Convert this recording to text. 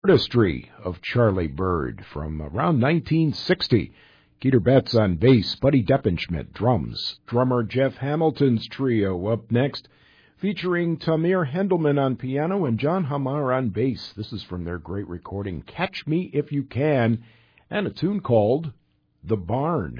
Artistry of Charlie Bird from around 1960. Keter Betts on bass, Buddy Deppenschmidt drums, drummer Jeff Hamilton's trio up next, featuring Tamir Hendelman on piano and John Hamar on bass. This is from their great recording, Catch Me If You Can, and a tune called The Barn.